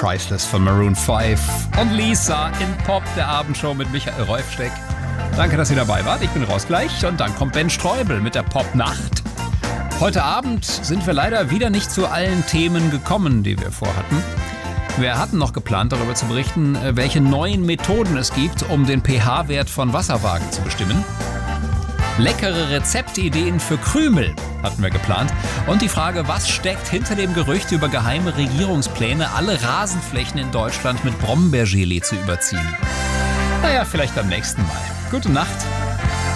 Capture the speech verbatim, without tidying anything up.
Priceless von Maroon fünf und Lisa in Pop, der Abendshow mit Michael Rolfsteck. Danke, dass ihr dabei wart. Ich bin raus gleich und dann kommt Ben Streubel mit der Popnacht. Heute Abend sind wir leider wieder nicht zu allen Themen gekommen, die wir vorhatten. Wir hatten noch geplant, darüber zu berichten, welche neuen Methoden es gibt, um den pH-Wert von Wasserwagen zu bestimmen. Leckere Rezeptideen für Krümel hatten wir geplant. Und die Frage, was steckt hinter dem Gerücht über geheime Regierungspläne, alle Rasenflächen in Deutschland mit Brombeergelee zu überziehen? Naja, vielleicht beim nächsten Mal. Gute Nacht.